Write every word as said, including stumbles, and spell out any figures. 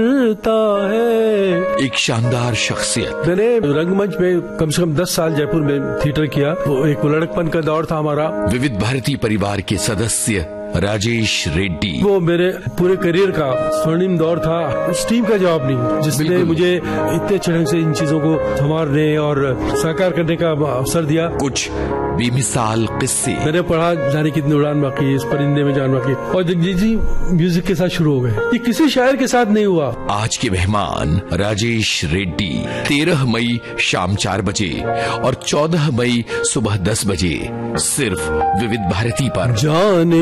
है। एक शानदार शख्सियत। मैंने रंगमंच में कम से कम दस साल जयपुर में थिएटर किया। वो एक लड़कपन का दौर था हमारा। विविध भारती परिवार के सदस्य राजेश रेड्डी। वो मेरे पूरे करियर का स्वर्णिम दौर था। उस टीम का जवाब नहीं जिसने मुझे इतने अच्छे ढंग से इन चीजों को संवारने और साकार करने का अवसर दिया। कुछ बेमिसाल किस्से। मैंने पढ़ा जाने कितनी उड़ान बाकी, इस परिंदे में जान बाकी, और जगजीत जी म्यूजिक के साथ शुरू हो गए। ये किसी शायर के साथ नहीं हुआ। आज के मेहमान राजेश रेड्डी। तेरह मई शाम चार बजे और चौदह मई सुबह दस बजे सिर्फ विविध भारती पर। जाने